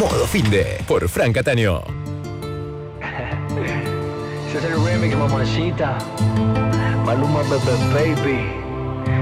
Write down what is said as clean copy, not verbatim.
Modo Finde por Fran Cataño. Ese es el remix, mamacita. Maluma, baby.